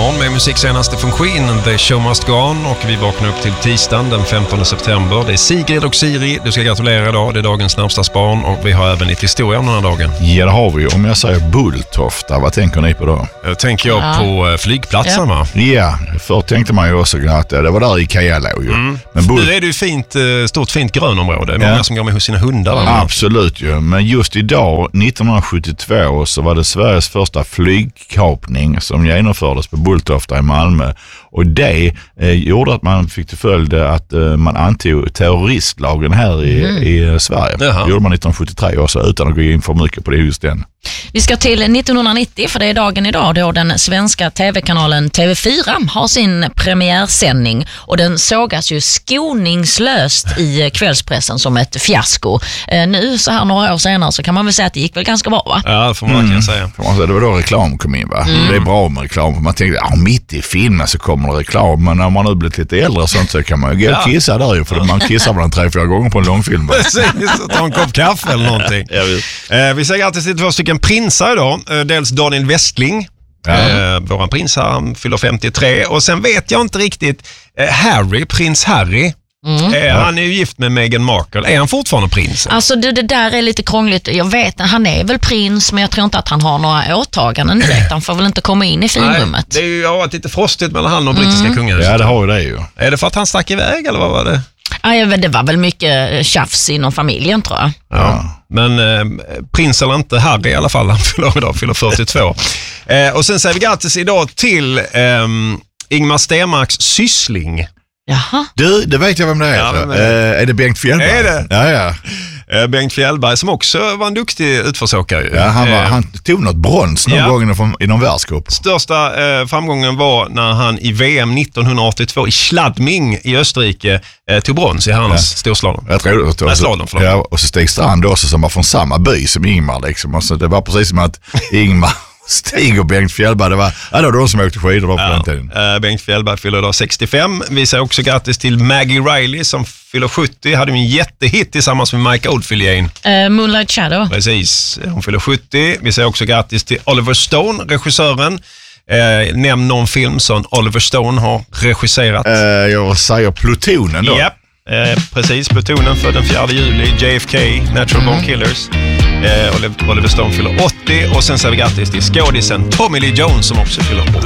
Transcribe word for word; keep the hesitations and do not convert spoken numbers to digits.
Fredagsmorgon med musik senaste från Queen, The Show Must Go On, och vi vaknar upp till tisdagen den femtonde september. Det är Sigrid och Siri, du ska gratulera idag, det är dagens namnsdagsbarn, och vi har även lite historia om den här dagen. Ja, det har vi. Om jag säger Bulltofta, vad tänker ni på då? Jag tänker jag ja. på flygplatsen, va? Ja, förr tänkte man ju också att det var där Ikea låg ju. Mm. Men Bull... Nu är det ju fint, stort fint grönområde, många ja. som går med hos sina hundar. Ja, absolut ju, men just idag, nittonhundrasjuttiotvå, så var det Sveriges första flygkapning som genomfördes på Bulltofta i Malmö. Och det eh, gjorde att man fick till följd att eh, man antog terroristlagen här i, mm. i Sverige. Jaha. Det gjorde man nittonhundrasjuttiotre också, utan att gå in för mycket på det just den. Vi ska till nittonhundranittio, för det är dagen idag då den svenska tv-kanalen T V fyra har sin premiärsändning, och den sågas ju skoningslöst i kvällspressen som ett fiasko. Eh, nu så här några år senare så kan man väl säga att det gick väl ganska bra, va? Ja, det får man verkligen mm. säga. Får man säga. Det var då reklam kom in, va? Mm. Det är bra med reklam. Man tänkte, ja, mitt i filmen så kommer det reklam, men när man nu blivit lite äldre sånt så kan man ju gå och kissa där ju, för man kissar bland tre, fyra gånger på en långfilm. Precis, ta en kopp kaffe eller någonting. eh, vi säger alltid till två stycken prinsar idag. Eh, dels Daniel Westling, ja. eh, våran prins här, han fyller femtiotre, och sen vet jag inte riktigt, eh, Harry, prins Harry, Mm. Eh, han är ju gift med Meghan Markle. Är han fortfarande prins? Alltså det, det där är lite krångligt. Jag vet, han är väl prins, men jag tror inte att han har några åtaganden direkt. Han får väl inte komma in i finrummet. Nej, det är ju ja, lite frostigt mellan han och brittiska mm. kungen. Ja, det har ju det ju. Är det för att han stack iväg, eller vad var det? Ja, det var väl mycket tjafs inom familjen, tror jag. Ja, men eh, prins eller inte, Harry i alla fall, han fyller idag, fyller fyrtiotvå. eh, och sen säger vi grattis idag till eh, Ingmar Stenmarks syssling. Jaha. Du, det vet jag vem det är. Ja, men... eh, är det Bengt Fjällberg? Är det? Ja, ja. Eh, Bengt Fjällberg, som också var en duktig utförsåkare. Ja, han, var, eh, han tog något brons någon ja. gång i någon världscup. Största eh, framgången var när han i V M nittonhundraåttiotvå i Schladming i Österrike eh, tog brons i herrarnas ja. storslalom. Jag tror det. Nej, slalom, ja, och så Stig Strand också, som var från samma by som Ingmar. Liksom. Alltså, det var precis som att Ingmar... Stig och Bengt Fjällberg, det var, ja, det var de som åkte skidor på ja, den tiden. Äh, Bengt Fjällberg fyller idag sextiofem. Vi säger också grattis till Maggie Riley som fyller sjuttio. Hade en jättehit tillsammans med Mike Oldfield. Uh, Moonlight Shadow. Precis, hon fyller sjuttio. Vi säger också grattis till Oliver Stone, regissören. Eh, nämn någon film som Oliver Stone har regisserat. Uh, jag säger Plutonen då. Japp, eh, precis. Plutonen för den fjärde juli. J F K, Natural Born Killers. Eh, Oliver Stone fyller åttio, och sen säger vi grattis till skådisen Tommy Lee Jones som också fyller åttio.